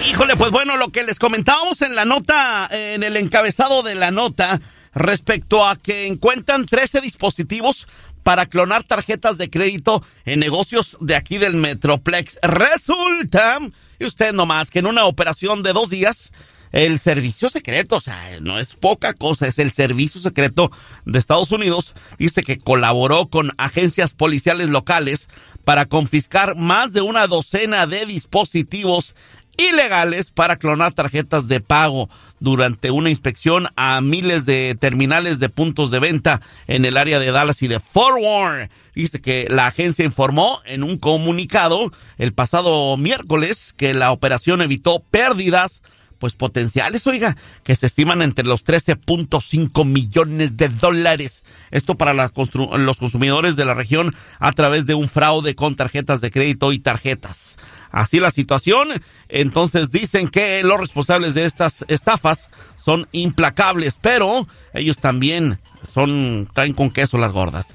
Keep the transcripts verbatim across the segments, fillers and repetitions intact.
Híjole, pues bueno, lo que les comentábamos en la nota, en el encabezado de la nota, respecto a que encuentran trece dispositivos para clonar tarjetas de crédito en negocios de aquí del Metroplex. Resulta, y usted nomás, que en una operación de dos días, el servicio secreto, o sea, no es poca cosa, es el servicio secreto de Estados Unidos, dice que colaboró con agencias policiales locales para confiscar más de una docena de dispositivos ilegales para clonar tarjetas de pago durante una inspección a miles de terminales de puntos de venta en el área de Dallas y de Fort Worth. Dice que la agencia informó en un comunicado el pasado miércoles que la operación evitó pérdidas pues potenciales, oiga, que se estiman entre los trece punto cinco millones de dólares. Esto para la constru- los consumidores de la región a través de un fraude con tarjetas de crédito y tarjetas. Así la situación, entonces dicen que los responsables de estas estafas son implacables, pero ellos también son, traen con queso las gordas.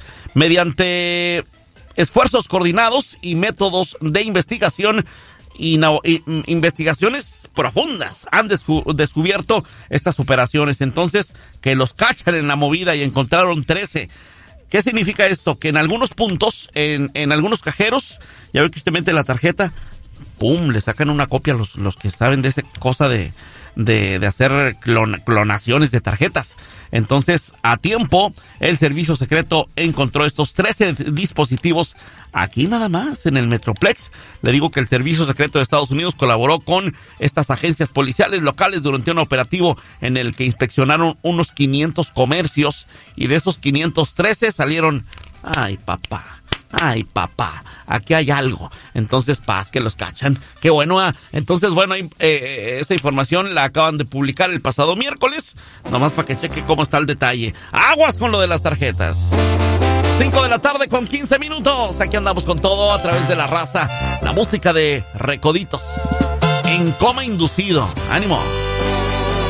Mediante esfuerzos coordinados y métodos de investigación, Y, no, y investigaciones profundas han descu- descubierto estas operaciones. Entonces, que los cachan en la movida y encontraron trece. ¿Qué significa esto? Que en algunos puntos, en, en algunos cajeros, ya ve que usted mete la tarjeta, pum, le sacan una copia los, los que saben de esa cosa de, de, de hacer clon, clonaciones de tarjetas. Entonces, a tiempo, el servicio secreto encontró estos trece dispositivos aquí nada más, en el Metroplex. Le digo que el servicio secreto de Estados Unidos colaboró con estas agencias policiales locales durante un operativo en el que inspeccionaron unos quinientos comercios y de esos quinientos trece salieron, ay papá, ay papá, aquí hay algo. Entonces, paz, que los cachan. Qué bueno. Ah. Entonces, bueno, eh, esa información la acaban de publicar el pasado miércoles, nomás para que cheque cómo está el detalle. Aguas con lo de las tarjetas. cinco de la tarde con quince minutos. Aquí andamos con todo a través de la raza. La música de Recoditos. En coma inducido. ¡Ánimo!